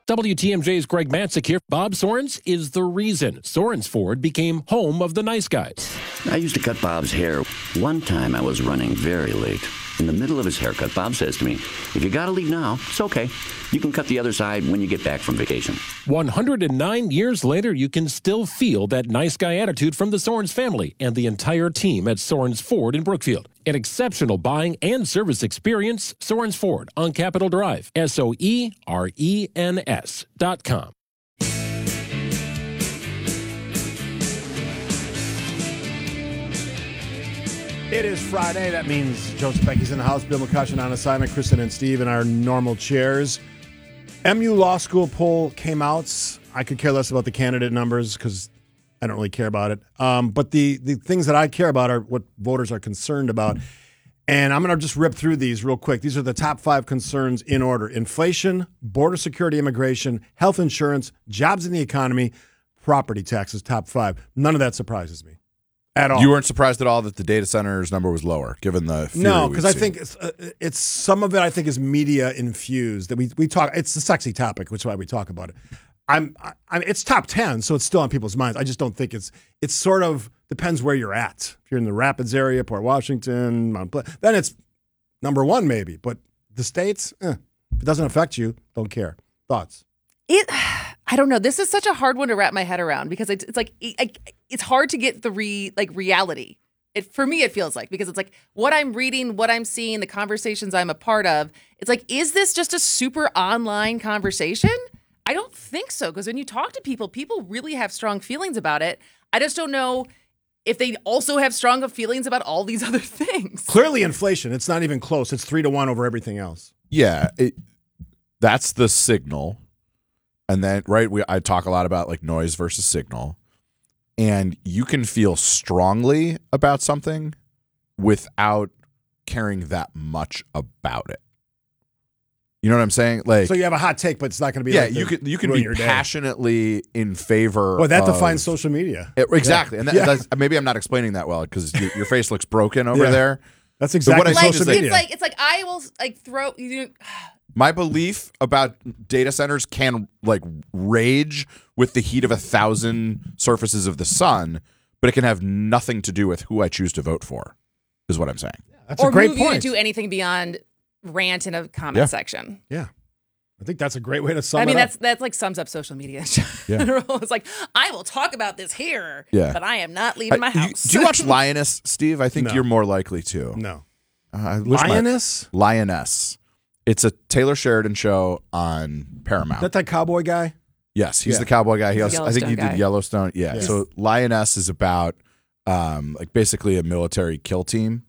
WTMJ's Greg Matzik here. Bob Sorens is the reason Sorens Ford became home of the nice guys. I used to cut Bob's hair. One time I was running very late. In the middle of his haircut, Bob says to me, "If you gotta leave now, it's okay. You can cut the other side when you get back from vacation." 109 years later, you can still feel that nice guy attitude from the Sorens family and the entire team at Sorens Ford in Brookfield. An exceptional buying and service experience, Sorens Ford on Capitol Drive, SOERENS.com. It is Friday. That means Joseph Becky's in the house, Bill McCutcheon on assignment, Kristen and Steve in our normal chairs. MU Law School poll came out. I could care less about the candidate numbers because I don't really care about it. But the things that I care about are what voters are concerned about. And I'm going to just rip through these real quick. These are the top 5 concerns in order. Inflation, border security, immigration, health insurance, jobs in the economy, property taxes, top 5. None of that surprises me. At all. You weren't surprised at all that the data centers number was lower, given the fury no, because I seen. think it's some of it. I think is media infused that we talk. It's a sexy topic, which is why we talk about it. It's top 10, so it's still on people's minds. I just don't think it's sort of depends where you're at. If you're in the Rapids area, Port Washington, then it's number 1 maybe. But the states, if it doesn't affect you, don't care. Thoughts? I don't know. This is such a hard one to wrap my head around because it's like it's hard to get the reality. For me, it feels like because it's like what I'm reading, what I'm seeing, the conversations I'm a part of. It's like, is this just a super online conversation? I don't think so because when you talk to people really have strong feelings about it. I just don't know if they also have strong feelings about all these other things. Clearly, inflation. It's not even close. It's 3-1 over everything else. Yeah, that's the signal. And then, I talk a lot about like noise versus signal. And you can feel strongly about something without caring that much about it. You know what I'm saying? Like, so you have a hot take, but it's not going to be. Yeah, you can be passionately in favor. Well, that defines social media. Exactly, yeah. And that's, maybe I'm not explaining that well because your face looks broken over there. That's exactly what social media. It's like I will like throw you. My belief about data centers can like rage with the heat of 1,000 surfaces of the sun, but it can have nothing to do with who I choose to vote for, is what I'm saying. Yeah, that's a great point. Or move you to do anything beyond rant in a comment section. Yeah. I think that's a great way to sum it up. That's like sums up social media in general. It's like, I will talk about this here, but I am not leaving my house. Do you watch Lioness, Steve? I think you're more likely to. No. Lioness? Lioness. It's a Taylor Sheridan show on Paramount. That cowboy guy? Yes, he's the cowboy guy. I think he did Yellowstone. Yeah. Yes. So Lioness is about like basically a military kill team.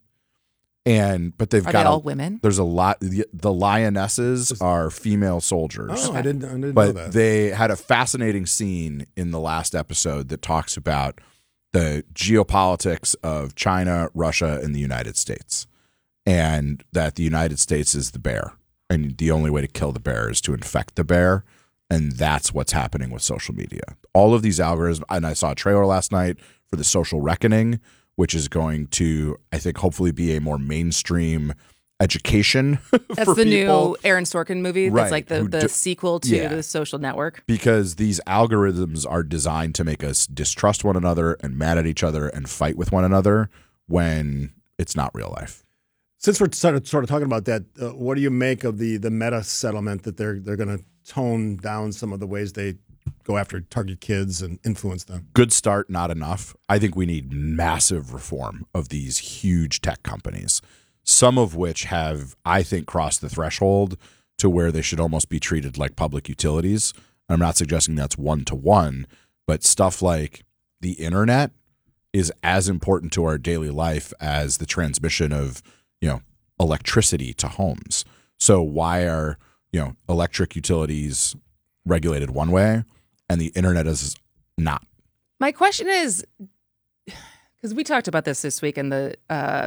But they've got all women. There's a lot. The lionesses are female soldiers. Oh, I didn't know but that. they had a fascinating scene in the last episode that talks about the geopolitics of China, Russia, and the United States, and that the United States is the bear, and the only way to kill the bear is to infect the bear, and that's what's happening with social media. All of these algorithms, and I saw a trailer last night for The Social Reckoning, which is going to, I think, hopefully be a more mainstream education That's for the people. new Aaron Sorkin movie. Right, That's like the sequel to The Social Network. Because these algorithms are designed to make us distrust one another and mad at each other and fight with one another when it's not real life. Since we're sort of talking about that, what do you make of the Meta settlement that they're going to tone down some of the ways they go after target kids and influence them? Good start, not enough. I think we need massive reform of these huge tech companies, some of which have, I think, crossed the threshold to where they should almost be treated like public utilities. I'm not suggesting that's one-to-one, but stuff like the internet is as important to our daily life as the transmission of electricity to homes. So why are, electric utilities regulated one way and the internet is not? My question is, because we talked about this week in the